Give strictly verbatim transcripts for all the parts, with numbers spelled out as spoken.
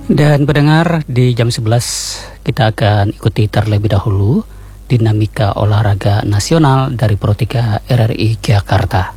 Dan pendengar, di jam sebelas kita akan ikuti terlebih dahulu dinamika olahraga nasional dari Pro tiga R R I Jakarta.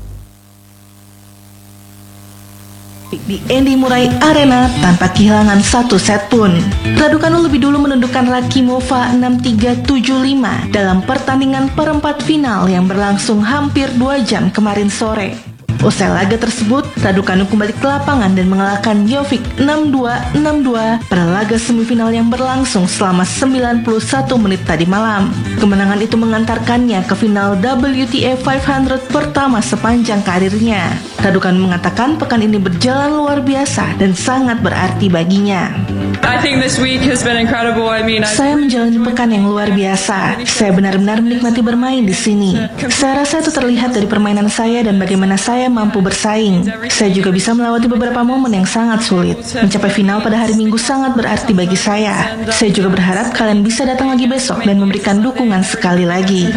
Di Edi Murai Arena tanpa kehilangan satu set pun. Raducanu lebih dulu menundukkan Rakimova enam tiga tujuh lima dalam pertandingan perempat final yang berlangsung hampir dua jam kemarin sore. Usai laga tersebut, Raducanu kembali ke lapangan dan mengalahkan Jovic enam dua enam dua pada laga semifinal yang berlangsung selama sembilan puluh satu menit tadi malam. Kemenangan itu mengantarkannya ke final W T A lima ratus pertama sepanjang karirnya. Raducanu mengatakan pekan ini berjalan luar biasa dan sangat berarti baginya. I think this week has been incredible. I mean, I... Saya menjalani pekan yang luar biasa. Saya benar-benar menikmati bermain di sini. Saya rasa itu terlihat dari permainan saya dan bagaimana saya mampu bersaing. Saya juga bisa melewati beberapa momen yang sangat sulit. Mencapai final pada hari Minggu sangat berarti bagi saya. Saya juga berharap kalian bisa datang lagi besok dan memberikan dukungan sekali lagi.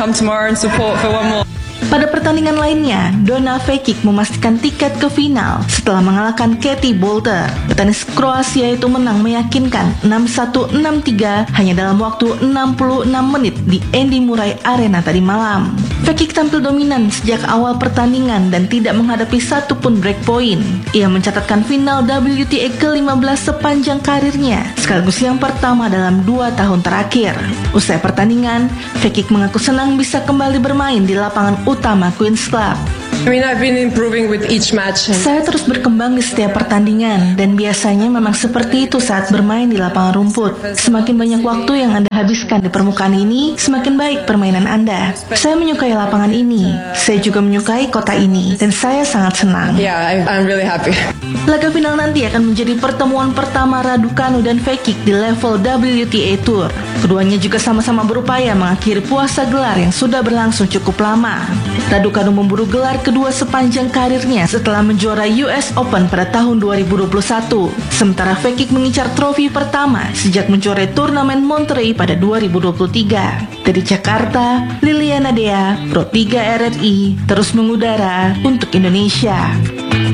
Pada pertandingan lainnya, Donna Vekic memastikan tiket ke final setelah mengalahkan Katie Boulter. Petenis Kroasia itu menang meyakinkan enam satu enam tiga hanya dalam waktu enam puluh enam menit di Edi Murai Arena tadi malam. Vekic tampil dominan sejak awal pertandingan dan tidak menghadapi satupun break point. Ia mencatatkan final W T A ke lima belas sepanjang karirnya, sekaligus yang pertama dalam dua tahun terakhir. Usai pertandingan, Vekic mengaku senang bisa kembali bermain di lapangan utama Queen's Club. I mean, I've been improving with each match. Saya terus berkembang di setiap pertandingan dan biasanya memang seperti itu saat bermain di lapangan rumput. Semakin banyak waktu yang Anda habiskan di permukaan ini, semakin baik permainan Anda. Saya menyukai lapangan ini. Saya juga menyukai kota ini dan saya sangat senang. Yeah, I'm really happy. Laga final nanti akan menjadi pertemuan pertama Raducanu dan Vekic di level W T A Tour. Keduanya juga sama-sama berupaya mengakhiri puasa gelar yang sudah berlangsung cukup lama. Raducanu memburu gelar kedua sepanjang karirnya setelah menjuara U S Open pada tahun dua ribu dua puluh satu. Sementara Vekic mengincar trofi pertama sejak menjuarai turnamen Monterey pada dua ribu dua puluh tiga. Dari Jakarta, Liliana Dea, Pro tiga R R I, terus mengudara untuk Indonesia.